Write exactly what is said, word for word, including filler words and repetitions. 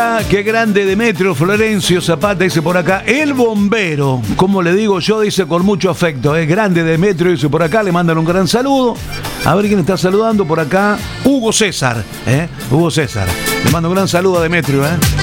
Qué grande Demetrio Florencio Zapata, dice por acá. El bombero, como le digo yo, dice con mucho afecto. Es grande Demetrio, dice por acá. Le mandan un gran saludo. A ver quién está saludando por acá. Hugo César, ¿eh? Hugo César. Le mando un gran saludo a Demetrio, ¿eh?